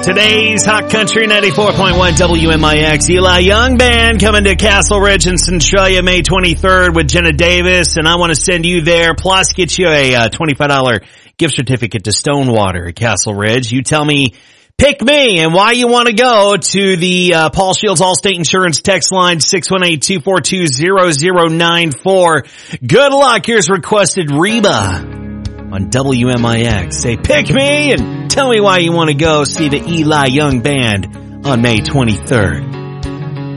Today's Hot Country 94.1 WMIX. Eli Young Band coming to Castle Ridge in Centralia May 23rd with Jenna Davis, and I want to send you there, plus get you a $25 gift certificate to Stonewater at Castle Ridge. You tell me, pick me, and why you want to go to the Paul Shields Allstate Insurance text line 618-242-0094. Good luck. Here's requested Reba on WMIX. Say, pick me and tell me why you want to go see the Eli Young Band on May 23rd.